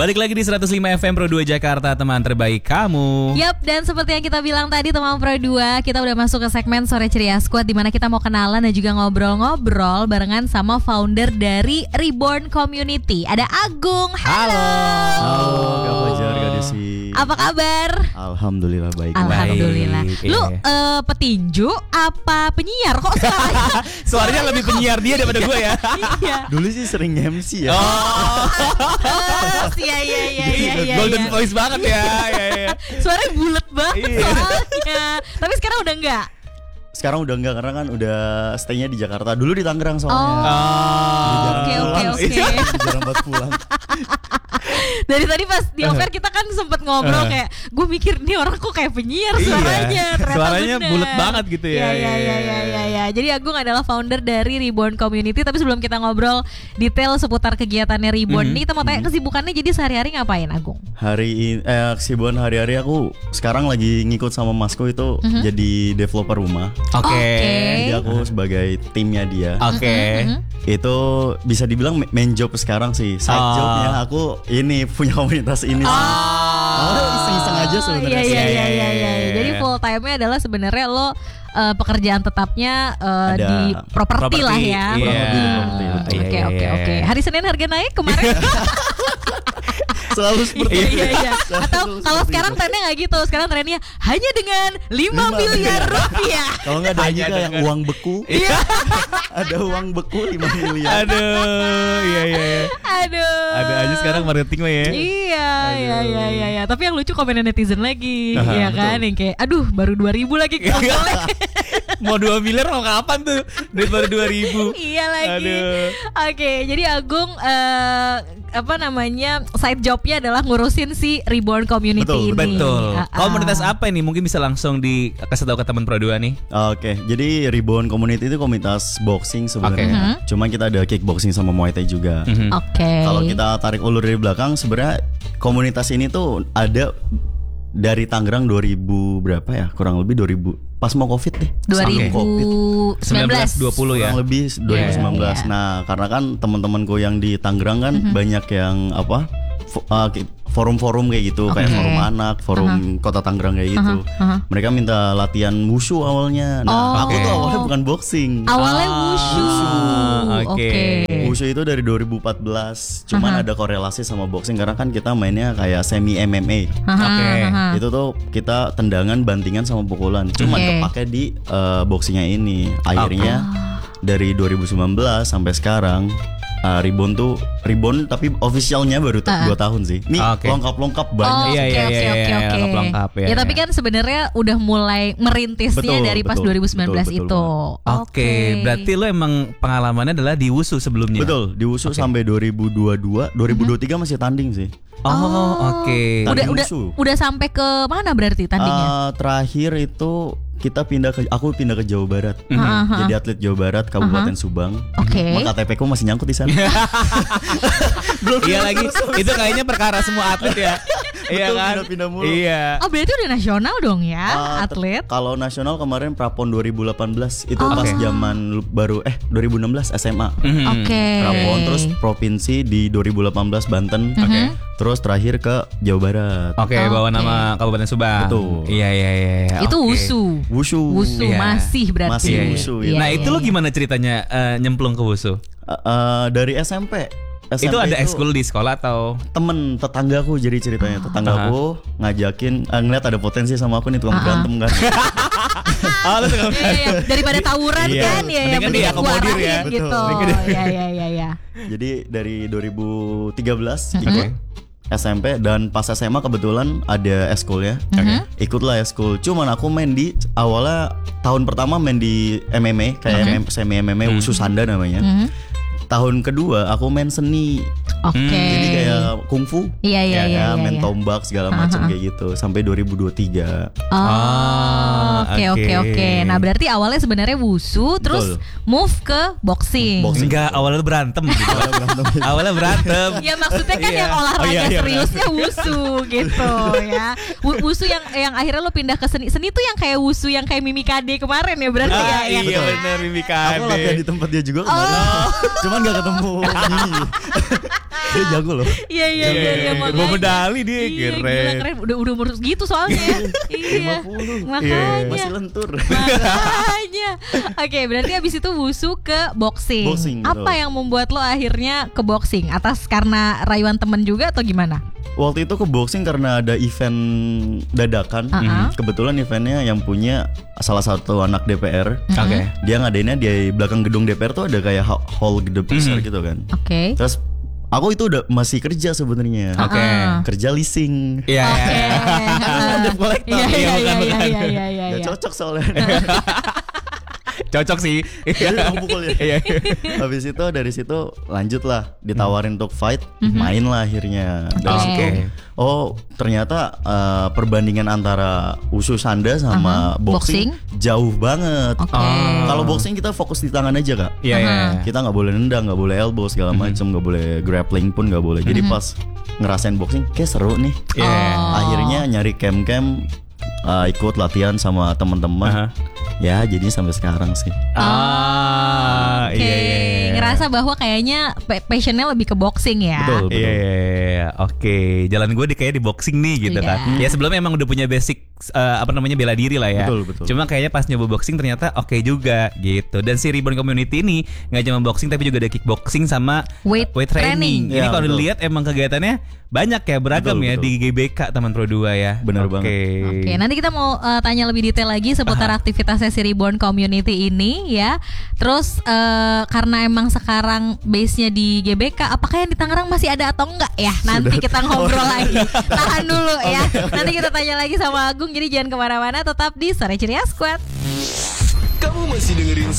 Balik lagi di 105 FM Pro 2 Jakarta, teman terbaik kamu. Yap, dan seperti yang kita bilang tadi teman Pro 2, kita udah masuk ke segmen Sore Ceria Squad, di mana kita mau kenalan dan juga ngobrol-ngobrol barengan sama founder dari Reborn Community. Ada Agung. Halo. Halo, Kak Fajar, Kak Desi. Apa kabar? Alhamdulillah baik. Alhamdulillah. Baik, Lu iya. Petinju apa penyiar? Kok suaranya? Suaranya lebih penyiar dia daripada gue ya. Iya. Dulu sih sering MC ya. Iya. Golden voice banget ya. Iya. Suaranya bulat banget Iya. soalnya. Tapi sekarang udah enggak. Sekarang udah enggak karena kan udah stay-nya di Jakarta. Dulu di Tangerang soalnya. Oke. Jarang buat pulang. Dari tadi pas di offer kita kan sempet ngobrol kayak gue mikir nih orang kok kayak penyiar suaranya. Ternyata Suaranya bener. bulat banget gitu ya. Iya. Jadi Agung adalah founder dari Reborn Community. Tapi sebelum kita ngobrol detail seputar kegiatannya Reborn nih, kita mau tanya kesibukannya jadi sehari-hari ngapain Agung? Kesibukan hari-hari aku sekarang lagi ngikut sama Masku itu jadi developer rumah. Oke. Jadi aku sebagai timnya dia. Oke. Itu bisa dibilang main job sekarang sih. Side jobnya aku ini punya komunitas ini sih. Iseng-iseng aja sebenarnya. Iya. Jadi full time-nya adalah sebenarnya lo pekerjaan tetapnya di properti lah ya. Oke. Hari Senin harga naik kemarin. Selalu seperti itu. Iya. Atau kalau sekarang trennya nggak gitu. Sekarang trennya hanya dengan 5 miliar rupiah. Kalau nggak ada aja kayak uang beku. Iya. Ada uang beku 5 miliar. Iya. Ada aja sekarang marketing mah ya. Iya. Tapi yang lucu komen netizen lagi, ya kan, betul. yang kayak, aduh baru 2.000 lagi kontrolnya. Mau 2 miliar mau kapan tuh? Duit baru 2.000. Iya lagi. Aduh. Oke, jadi Agung side jobnya adalah ngurusin si Reborn Community ini. Betul. Komunitas apa ini? Mungkin bisa langsung dikasih tahu ke teman Pro 2 nih. Oke, jadi Reborn Community itu komunitas boxing sebenarnya. Cuman kita ada kickboxing sama Muay Thai juga. Oke. Kalau kita tarik ulur dari belakang, sebenarnya komunitas ini tuh ada dari Tangerang 2000 berapa ya? Kurang lebih 2000 pas mau Covid deh. 2019 2020 ya. Kurang lebih 2019. Nah, karena kan teman-temanku yang di Tangerang kan banyak yang forum-forum kayak gitu, kayak forum anak, forum Kota Tangerang kayak gitu. Mereka minta latihan wushu awalnya. Nah, aku tuh awalnya bukan boxing. Awalnya wushu. Oke. Wushu itu dari 2014. Cuman ada korelasi sama boxing karena kan kita mainnya kayak semi MMA. Itu tuh kita tendangan, bantingan sama pukulan. Cuman kepake di boxingnya ini. Akhirnya dari 2019 sampai sekarang Reborn tapi officialnya baru 2 tahun sih. Ini lengkap banyak. Iya. Lengkap ya. Ya tapi kan sebenarnya udah mulai merintisnya dari pas 2019 itu. Oke, berarti lo emang pengalamannya adalah di wushu sebelumnya. Betul, di wushu sampai 2022, 2023 masih tanding sih. Oke. Udah sampai ke mana berarti tandingnya? Terakhir itu aku pindah ke Jawa Barat. Jadi atlet Jawa Barat, Kabupaten Subang. Oke. KTP ku masih nyangkut di sana. Iya lagi. Itu kayaknya perkara semua atlet ya. Iya kan? Pindah-pindah mulu. Iya. Oh berarti udah nasional dong ya atlet? Kalau nasional kemarin Prapon 2018 itu pas zaman baru 2016 SMA. Oke. Prapon terus provinsi di 2018 Banten. Terus terakhir ke Jawa Barat. Oke, bawa nama Kabupaten Subang. Betul. Iya. Itu wushu Iya. masih berarti. Masih wushu. Iya. Nah, itu lo gimana ceritanya nyemplung ke wushu? Dari SMP. Itu ada ekskul di sekolah atau temen tetanggaku, jadi ceritanya tetanggaku ngajakin ngeliat ada potensi sama aku nih, tukang berantem kan. Iya. Daripada tawuran kan ya, yang penting akomodir ya. Gitu. Iya. Jadi dari 2013 ikut SMP, dan pas SMA kebetulan ada eskul ya. Ikutlah eskul. Cuman aku main di awalnya tahun pertama main di MMA kayak semi MMA wushu sanda namanya. Tahun kedua aku main seni. Jadi kayak kungfu. Iya. Main tombak segala macam kayak gitu sampai 2023. Oke. Nah, berarti awalnya sebenarnya wushu terus move ke boxing. Enggak, awalnya berantem gitu. Awalnya berantem. Ya maksudnya kan yang olahraga seriusnya wushu gitu ya. Wushu yang akhirnya lo pindah ke seni. Seni tuh yang kayak wushu yang kayak Mimikade kemarin ya berarti ya. Iya benar, Mimikade. Aku latihan di tempat dia juga kemarin. Cuman gak ketemu Mimi. Dia jago loh. Iya makanya. Bawa medali dia, Iya, keren. gila, keren. Udah umur gitu soalnya. Iya. 50. Makanya. Masih lentur. Makanya. Oke, berarti abis itu wusu ke boxing. Boxing, Apa betul. yang membuat lo akhirnya ke boxing? Atas karena rayuan temen juga atau gimana? Waktu itu ke boxing karena ada event dadakan. Kebetulan eventnya yang punya salah satu anak DPR. Oke. Dia ngadainnya di belakang gedung DPR tuh ada kayak hall gede besar gitu kan. Oke. Terus aku itu udah masih kerja sebenarnya. Oke. Kerja leasing. Iya. Oke. Debt collector. Iya. Gak cocok soalnya. Cocok sih. Jadi aku pukulnya. Iya. Habis itu dari situ lanjut lah, ditawarin untuk fight, main lah akhirnya. Dari situ, oh ternyata perbandingan antara Wushu Sanda sama boxing jauh banget. Kalau boxing kita fokus di tangan aja kak. Iya. Kita nggak boleh nendang, nggak boleh elbow segala macam, nggak boleh grappling pun nggak boleh. Jadi pas ngerasain boxing, kayak seru nih. Akhirnya nyari camp-camp, ikut latihan sama teman-teman. Ya jadi sampai sekarang sih. Oke. Ngerasa bahwa kayaknya passionnya lebih ke boxing ya. Betul. Iya. Oke. Jalan gue kayak di boxing nih gitu kan. Ya sebelumnya emang udah punya basic bela diri lah ya. Betul. Cuma kayaknya pas nyoba boxing ternyata oke juga gitu. Dan si Reborn Community ini nggak cuma boxing tapi juga ada kickboxing sama weight training. Ini Ya, kalau betul. dilihat emang kegiatannya banyak ya, beragam ya Betul. di GBK Taman Pro 2 ya. Bener banget. Oke, nanti kita mau tanya lebih detail lagi seputar aktivitasnya si Reborn Community ini ya. Terus karena emang sekarang base-nya di GBK, apakah yang di Tangerang masih ada atau enggak ya? Nanti kita ngobrol lagi. Tahan dulu ya. Nanti kita tanya lagi sama Agung. Jadi jangan kemana-mana, tetap di Sore Ceria Squad. Kamu masih dengerin